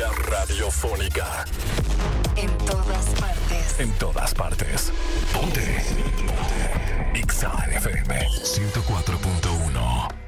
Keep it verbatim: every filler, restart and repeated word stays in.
Onda radiofónica. En todas partes. En todas partes. Ponte. Ponte. X A F M ciento cuatro punto uno.